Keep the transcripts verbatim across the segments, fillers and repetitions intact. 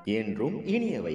என்றும் இனியவை.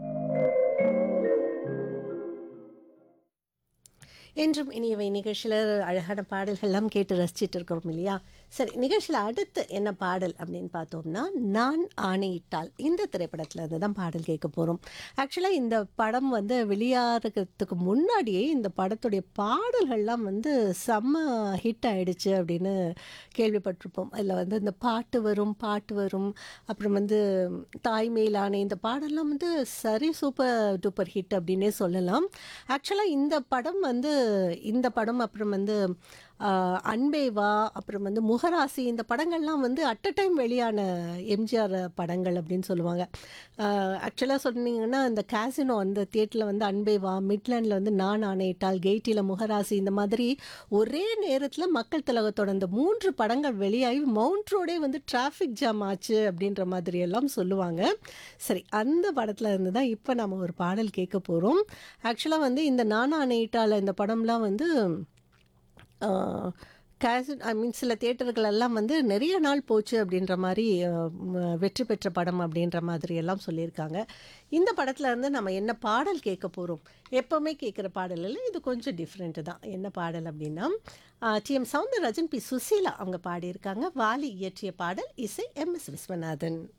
என்றும் இனியவை நிகழ்ச்சியில் அழகான பாடல்கள்லாம் கேட்டு ரசிச்சிட்டு இருக்கிறோம் இல்லையா? சரி, நிகழ்ச்சியில் அடுத்து என்ன பாடல் அப்படின்னு பார்த்தோம்னா, நான் ஆணையிட்டால் இந்த திரைப்படத்தில் இருந்து தான் பாடல் கேட்க போகிறோம். ஆக்சுவலாக இந்த படம் வந்து வெளியாகிறதுக்கு முன்னாடியே இந்த படத்துடைய பாடல்கள்லாம் வந்து செம்ம ஹிட் ஆயிடுச்சு அப்படின்னு கேள்விப்பட்டிருப்போம். அதில் வந்து இந்த பாட்டு வரும் பாட்டு வரும் அப்புறம் வந்து தாய்மேலான இந்த பாடல்லாம் வந்து சரி சூப்பர் டூப்பர் ஹிட் அப்படின்னே சொல்லலாம். ஆக்சுவலாக இந்த படம் வந்து இந்த படம் அப்புறம் வந்து ஆஹ், அன்பே வா அப்புறம் வந்து முகராசி இந்த படங்கள்லாம் வந்து அட் அ டைம் வெளியான எம்ஜிஆர் படங்கள் அப்படின்னு சொல்லுவாங்க. ஆக்சுவலாக சொன்னீங்கன்னா இந்த கேசினோ அந்த தியேட்டரில் வந்து அன்பே வா, மிட்லாண்டில் வந்து நான் ஆணையிட்டால், கெய்ட்டியில் முகராசி இந்த மாதிரி ஒரே நேரத்தில் மக்கள் திலகத்தோட இந்த மூன்று படங்கள் வெளியாகி மவுண்ட் ரோடே வந்து டிராஃபிக் ஜாம் ஆச்சு அப்படின்ற மாதிரி எல்லாம் சொல்லுவாங்க. சரி, அந்த படத்தில் இருந்து தான் இப்போ நம்ம ஒரு பாடல் கேட்க போகிறோம். ஆக்சுவலாக வந்து இந்த நான் ஆணையிட்டால் இந்த படம்லாம் வந்து கேசட் ஐ மீன் சில தியேட்டர்கள் எல்லாம் வந்து நிறைய நாள் போச்சு அப்படின்ற மாதிரி அஹ், ம- வெற்றி பெற்ற படம் அப்படின்ற மாதிரி எல்லாம் சொல்லியிருக்காங்க. இந்த படத்தில் இருந்து நம்ம என்ன பாடல் கேட்க போகிறோம்? எப்போவுமே கேட்குற பாடல் இல்லை, இது கொஞ்சம் டிஃப்ரெண்ட்டு தான். என்ன பாடல் அப்படின்னா, D M Soundararajan, B Susheela அவங்க பாடியிருக்காங்க. வாலி இயற்றிய பாடல், இசை எம் எஸ் விஸ்வநாதன்.